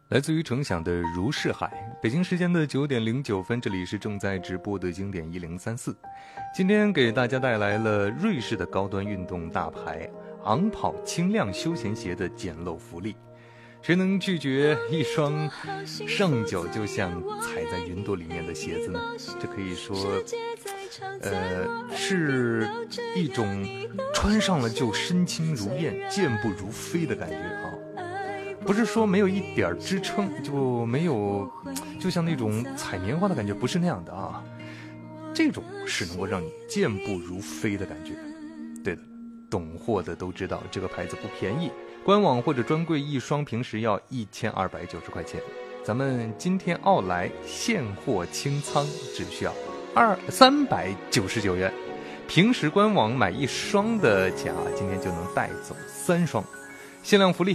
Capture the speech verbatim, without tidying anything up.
来自于程响的如是海。北京时间的九点零九分，这里是正在直播的经典一零三四。今天给大家带来了瑞士的高端运动大牌昂跑轻量休闲鞋的简陋福利。谁能拒绝一双上脚就像踩在云朵里面的鞋子呢？这可以说呃，是一种穿上了就身轻如燕、健步如飞的感觉啊！不是说没有一点支撑就没有，就像那种踩棉花的感觉，不是那样的啊。这种是能够让你健步如飞的感觉。对的，懂货的都知道这个牌子不便宜，官网或者专柜一双平时要一千二百九十块钱。咱们今天奥莱现货清仓只需要二三百九十九元，平时官网买一双的价，今天就能带走三双，限量福利。